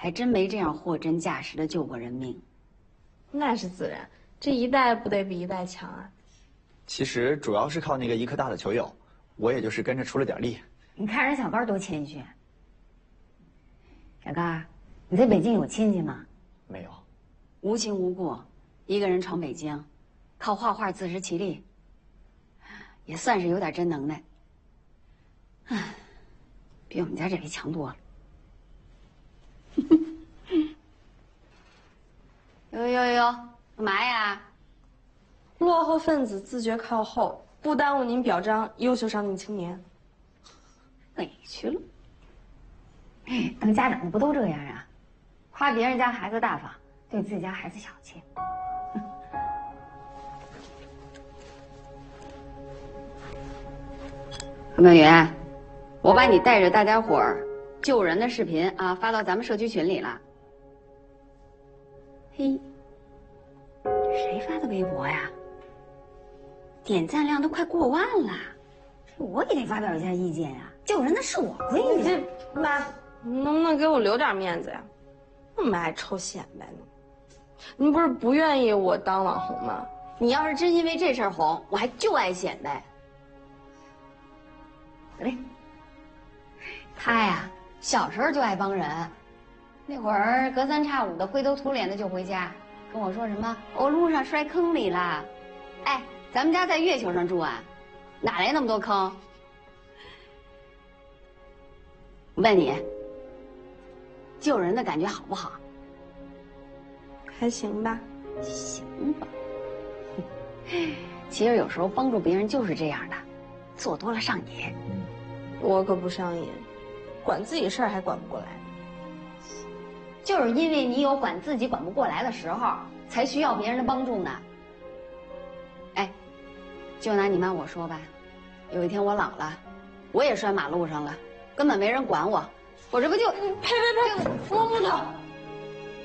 还真没这样货真价实的救过人命。 那是自然，这一代不得比一代强啊。 其实主要是靠那个医科大的球友，我也就是跟着出了点力。 你看人小高多谦虚。小高，你在北京有亲戚吗？ 没有。 无亲无故，一个人闯北京，靠画画自食其力，也算是有点真能耐。唉，比我们家这位强多了。哟，干嘛呀？ 落后分子自觉靠后，不耽误您表彰优秀上进青年。 委屈了。当家长的不都这样啊？夸别人家孩子大方，对自己家孩子小气。何美元，我把你带着大家伙儿救人的视频啊发到咱们社区群里了。嘿，这谁发的微博呀？点赞量都快过万了，我也得发表一下意见呀！救人的是我闺女。 这妈，你能不能给我留点面子呀？那么爱臭显摆呢？您不是不愿意我当网红吗？ 你要是真因为这事儿红，我还就爱显摆。对，他呀，小时候就爱帮人，那会儿隔三差五的灰头土脸的就回家，跟我说什么我路上摔坑里了。哎，咱们家在月球上住啊，哪来那么多坑？我问你，救人的感觉好不好？ 还行吧。 行吧。其实有时候帮助别人就是这样的，做多了上瘾。 我可不上瘾，管自己事儿还管不过来。 就是因为你有管自己管不过来的时候，才需要别人的帮助呢。哎，就拿你妈我说吧，有一天我老了，我也摔马路上了，根本没人管我，我这不就…… 呸！我不走。